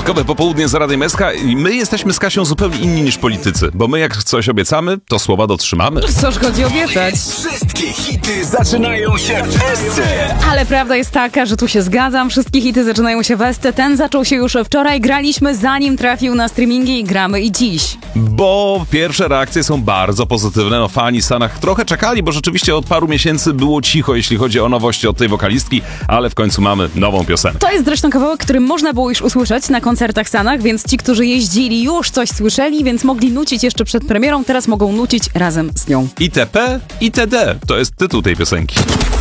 Piątkowe popołudnie z Radiem SK i my jesteśmy z Kasią zupełnie inni niż politycy, bo my jak coś obiecamy, to słowa dotrzymamy. Cóż chodzi obiecać? Wszystkie hity zaczynają się w SC. Ale prawda jest taka, że tu się zgadzam, wszystkie hity zaczynają się w SC. Ten zaczął się już wczoraj, graliśmy zanim trafił na streamingi i gramy i dziś. Bo pierwsze reakcje są bardzo pozytywne. No, fani Sanach trochę czekali, bo rzeczywiście od paru miesięcy było cicho, jeśli chodzi o nowości od tej wokalistki, ale w końcu mamy nową piosenkę. To jest zresztą kawałek, który można było już usłyszeć na koncertach Sanach, więc ci, którzy jeździli, już coś słyszeli, więc mogli nucić jeszcze przed premierą, teraz mogą nucić razem z nią. ITP, ITD to jest tytuł tej piosenki.